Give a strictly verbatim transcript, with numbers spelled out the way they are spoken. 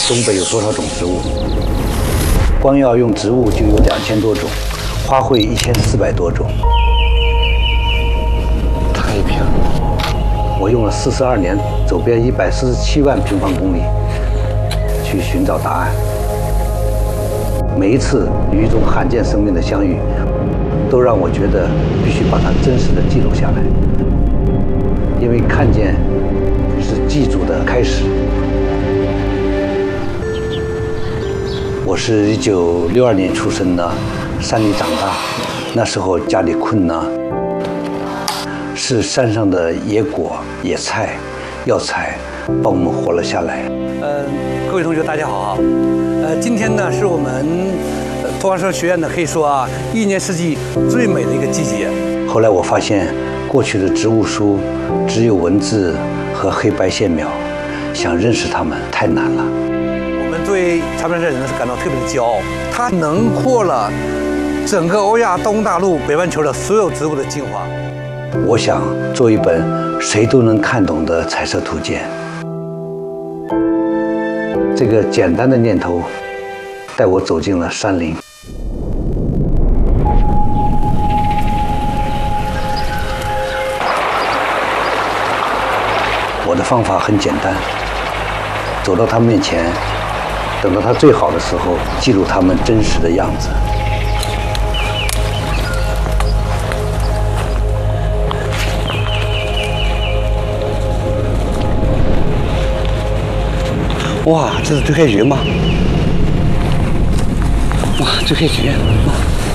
东北有多少种植物？光要用植物就有两千多种，花卉一千四百多种。太平，我用了四十二年，走遍一百四十七万平方公里，去寻找答案。每一次与一种罕见生命的相遇，都让我觉得必须把它真实的记录下来，因为看见是记住的开始。我是一九六二年出生的，山里长大，那时候家里困难，是山上的野果、野菜、药材帮我们活了下来。 呃，各位同学，大家好啊！呃，今天呢是我们东方社学院呢，可以说啊，一年四季最美的一个季节。 后来我发现，过去的植物书只有文字和黑白线描，想认识它们太难了。 我们对长白山人是感到特别的骄傲，它囊括了整个欧亚东大陆、北半球的所有植物的精华。 我想做一本谁都能看懂的彩色图鉴。这个简单的念头带我走进了山林。我的方法很简单，走到他面前，等到他最好的时候，记录他们真实的样子。 哇，这是追开菊吗？哇，追开菊！哇